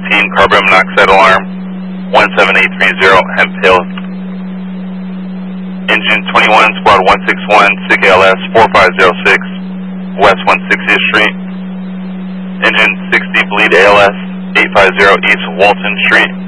19, carbon monoxide alarm, 17830, Hemp Hill. Engine 21, Squad 161, SIG ALS 4506, West 160th Street. Engine 60, Bleed ALS 850, East Walton Street.